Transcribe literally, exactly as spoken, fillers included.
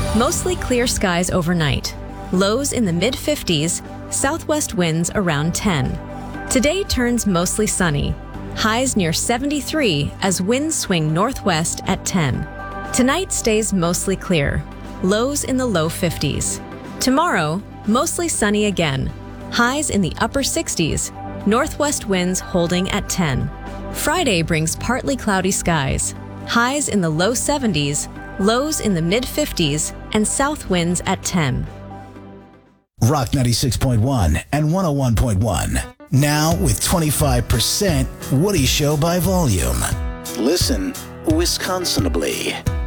Mostly clear skies overnight. Lows in the mid fifties, southwest winds around ten. Today turns mostly sunny. Highs near seventy-three as winds swing northwest at ten. Tonight stays mostly clear. Lows in the low fifties. Tomorrow, mostly sunny again. Highs in the upper sixties. Northwest winds holding at ten. Friday brings partly cloudy skies. Highs in the low seventies, lows in the mid fifties, and south winds at ten. Rock ninety-six point one and one oh one point one. Now with twenty-five percent Woody Show by volume. Listen Wisconsinably.